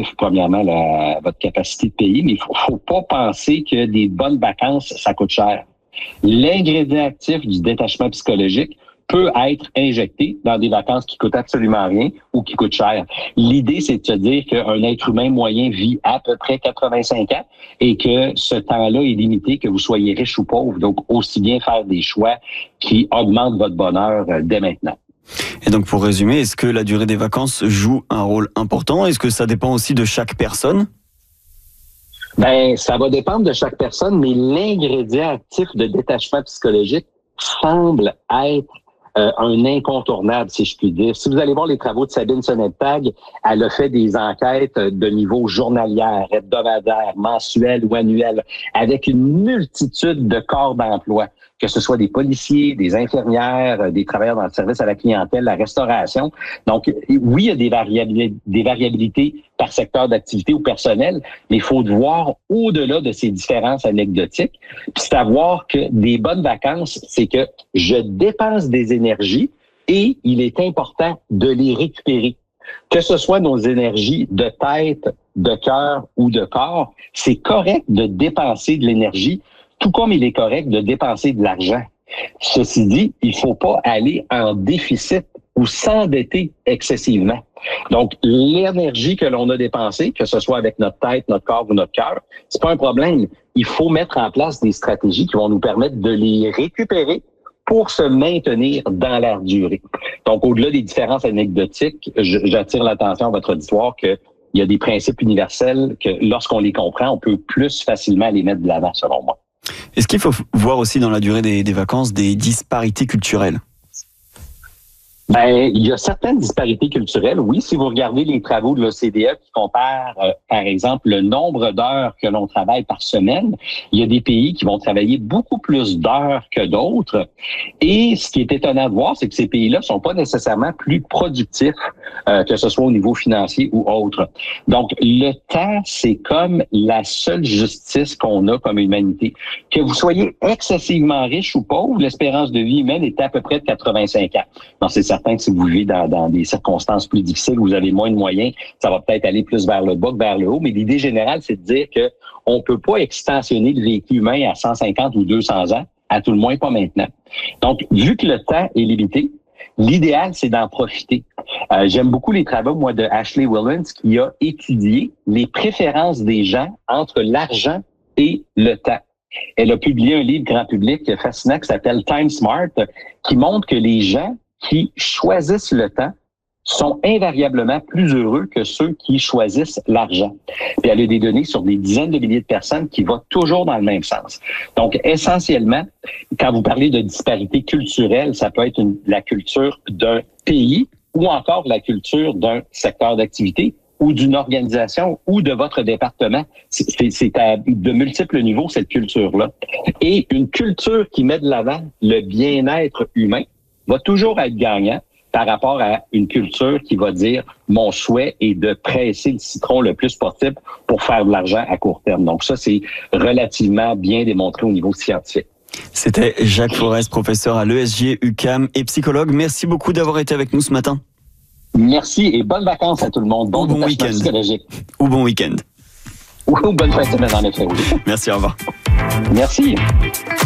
premièrement votre capacité de payer, mais il faut pas penser que des bonnes vacances, ça coûte cher. L'ingrédient actif du détachement psychologique peut être injecté dans des vacances qui coûtent absolument rien ou qui coûtent cher. L'idée, c'est de se dire qu'un être humain moyen vit à peu près 85 ans et que ce temps-là est limité, que vous soyez riche ou pauvre. Donc, aussi bien faire des choix qui augmentent votre bonheur dès maintenant. Et donc, pour résumer, est-ce que la durée des vacances joue un rôle important? Est-ce que ça dépend aussi de chaque personne? Ça va dépendre de chaque personne, mais l'ingrédient actif de détachement psychologique semble être un incontournable, si je puis dire. Si vous allez voir les travaux de Sabine Sonnett-Tag, elle a fait des enquêtes de niveau journalière, hebdomadaire, mensuel ou annuel, avec une multitude de corps d'emploi, que ce soit des policiers, des infirmières, des travailleurs dans le service à la clientèle, la restauration. Donc, oui, il y a des variabilités par secteur d'activité ou personnel, mais il faut voir au-delà de ces différences anecdotiques, puis savoir que des bonnes vacances, c'est que je dépense des énergies et il est important de les récupérer. Que ce soit nos énergies de tête, de cœur ou de corps, c'est correct de dépenser de l'énergie, tout comme il est correct de dépenser de l'argent. Ceci dit, il faut pas aller en déficit ou s'endetter excessivement. Donc, l'énergie que l'on a dépensée, que ce soit avec notre tête, notre corps ou notre cœur, c'est pas un problème. Il faut mettre en place des stratégies qui vont nous permettre de les récupérer pour se maintenir dans la durée. Donc, au-delà des différences anecdotiques, j'attire l'attention à votre auditoire qu'il y a des principes universels que lorsqu'on les comprend, on peut plus facilement les mettre de l'avant, selon moi. Est-ce qu'il faut voir aussi dans la durée des vacances des disparités culturelles? Il y a certaines disparités culturelles. Oui, si vous regardez les travaux de l'OCDE qui comparent, par exemple, le nombre d'heures que l'on travaille par semaine, il y a des pays qui vont travailler beaucoup plus d'heures que d'autres. Et ce qui est étonnant de voir, c'est que ces pays-là sont pas nécessairement plus productifs, que ce soit au niveau financier ou autre. Donc, le temps, c'est comme la seule justice qu'on a comme humanité. Que vous soyez excessivement riche ou pauvre, l'espérance de vie humaine est à peu près de 85 ans. Donc, c'est certain que si vous vivez dans des circonstances plus difficiles, vous avez moins de moyens, ça va peut-être aller plus vers le bas que vers le haut. Mais l'idée générale, c'est de dire que on peut pas extensionner le vécu humain à 150 ou 200 ans, à tout le moins pas maintenant. Donc, vu que le temps est limité, l'idéal, c'est d'en profiter. J'aime beaucoup les travaux, moi, de Ashley Willens, qui a étudié les préférences des gens entre l'argent et le temps. Elle a publié un livre grand public fascinant qui s'appelle Time Smart, qui montre que les gens qui choisissent le temps sont invariablement plus heureux que ceux qui choisissent l'argent. Puis elle a des données sur des dizaines de milliers de personnes qui vont toujours dans le même sens. Donc, essentiellement, quand vous parlez de disparité culturelle, ça peut être la culture d'un pays ou encore la culture d'un secteur d'activité ou d'une organisation ou de votre département. C'est à de multiples niveaux, cette culture-là. Et une culture qui met de l'avant le bien-être humain va toujours être gagnant par rapport à une culture qui va dire « mon souhait est de presser le citron le plus possible pour faire de l'argent à court terme ». Donc ça, c'est relativement bien démontré au niveau scientifique. C'était Jacques Forest, professeur à l'ESG, UQAM et psychologue. Merci beaucoup d'avoir été avec nous ce matin. Merci et bonnes vacances à tout le monde. Bon week-end. Ou bon week-end. Ou bonne fin de semaine en effet. Merci, au revoir. Merci.